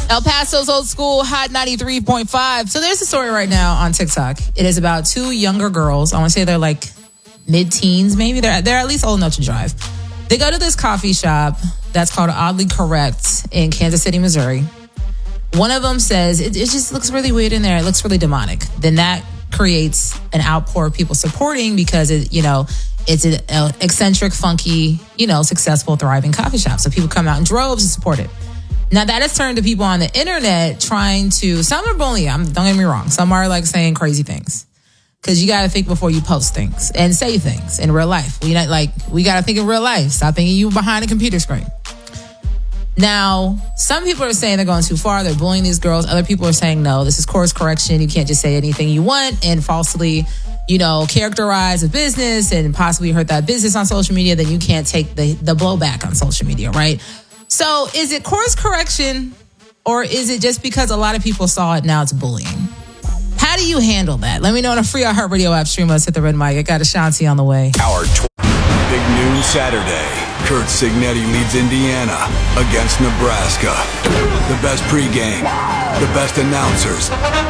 El Paso's Old School, Hot 93.5. So there's a story right now on TikTok. It is about two younger girls. I want to say they're like mid-teens, maybe. They're at least old enough to drive. They go to this coffee shop that's called Oddly Correct in Kansas City, Missouri. One of them says, it just looks really weird in there. It looks really demonic. Then that creates an outpour of people supporting because it's an eccentric, funky, successful, thriving coffee shop. So people come out in droves to support it. Now that has turned to people on the internet trying to, some are bullying, don't get me wrong. Some are like saying crazy things. Cause you gotta think before you post things and say things in real life. We gotta think in real life. Stop thinking you behind a computer screen. Now, some people are saying they're going too far. They're bullying these girls. Other people are saying, no, this is course correction. You can't just say anything you want and falsely, characterize a business and possibly hurt that business on social media. Then you can't take the blowback on social media, right? So is it course correction or is it just because a lot of people saw it, now it's bullying? How do you handle that? Let me know on a free iHeartRadio app. Stream us at The Red Mic. I got Ashanti on the way. Big noon Saturday. Kurt Signetti leads Indiana against Nebraska. The best pregame, the best announcers.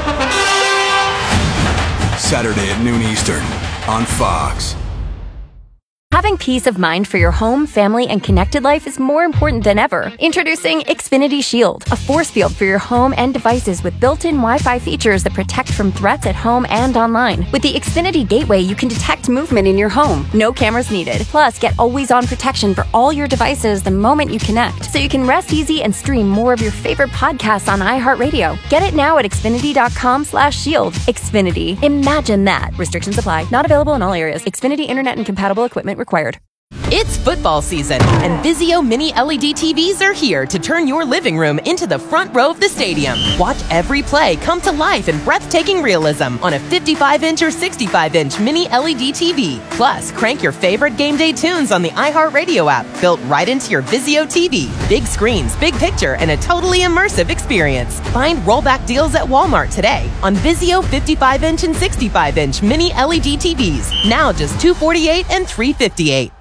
Saturday at noon Eastern on Fox. Having peace of mind for your home, family, and connected life is more important than ever. Introducing Xfinity Shield, a force field for your home and devices with built-in Wi-Fi features that protect from threats at home and online. With the Xfinity Gateway, you can detect movement in your home. No cameras needed. Plus, get always-on protection for all your devices the moment you connect, so you can rest easy and stream more of your favorite podcasts on iHeartRadio. Get it now at Xfinity.com/shield. Xfinity. Imagine that. Restrictions apply. Not available in all areas. Xfinity Internet and compatible equipment required. It's football season, and Vizio Mini LED TVs are here to turn your living room into the front row of the stadium. Watch every play come to life in breathtaking realism on a 55-inch or 65-inch Mini LED TV. Plus, crank your favorite game day tunes on the iHeartRadio app, built right into your Vizio TV. Big screens, big picture, and a totally immersive experience. Find rollback deals at Walmart today on Vizio 55-inch and 65-inch Mini LED TVs. Now just $248 and $358.